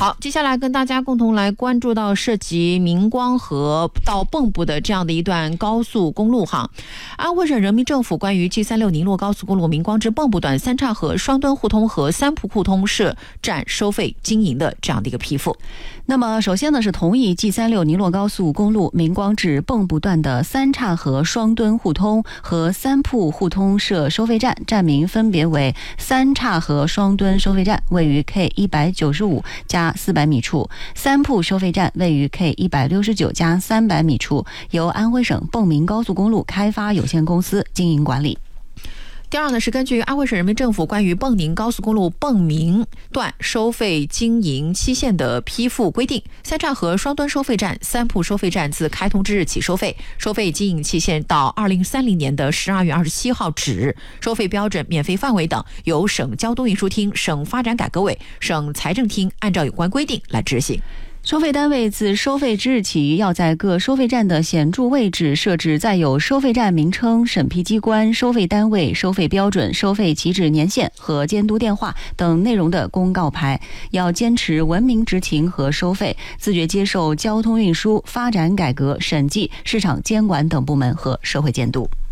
好，接下来跟大家共同来关注到涉及明光河到蚌埠的这样的一段高速公路哈。安徽省人民政府关于 G36 宁洛高速公路明光至蚌埠段三岔河双墩互通和三铺互通设站收费经营的这样的一个批复。 那么首先呢是同意 G36 宁洛高速公路明光至蚌埠段的三岔河双墩互通和三铺互通设收费站，站名分别为三岔河双墩收费站位于 K195加400米处，三铺收费站位于 K169加300米处，由安徽省蚌明高速公路开发有限公司经营管理。 第二呢是根据安徽省人民政府关于蚌宁高速公路蚌明段收费经营期限的批复规定，三岔河双墩收费站、三铺收费站自开通之日起收费，收费经营期限到2030年的12月27号止，收费标准、免费范围等由省交通运输厅、省发展改革委、省财政厅按照有关规定来执行。 收费单位自收费之日起，要在各收费站的显著位置设置载有收费站名称、审批机关、收费单位、收费标准、收费起止年限和监督电话等内容的公告牌，要坚持文明执勤和收费，自觉接受交通运输、发展改革、审计、市场监管等部门和社会监督。